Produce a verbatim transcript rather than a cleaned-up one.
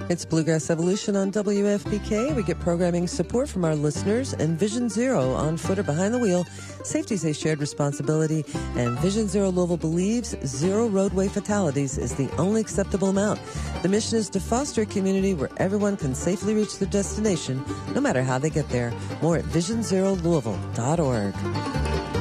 It's Bluegrass Evolution on W F P K. We get programming support from our listeners and Vision Zero on foot or behind the wheel. Safety is a shared responsibility, and Vision Zero Louisville believes zero roadway fatalities is the only acceptable amount. The mission is to foster a community where everyone can safely reach their destination, no matter how they get there. More at vision zero louisville dot org.